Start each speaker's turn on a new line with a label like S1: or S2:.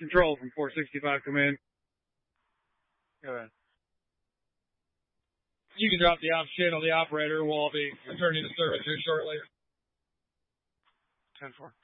S1: Control from 465, come in.
S2: Go ahead.
S1: You can drop the ops channel, the operator will all be returning to service here shortly.
S2: 10-4.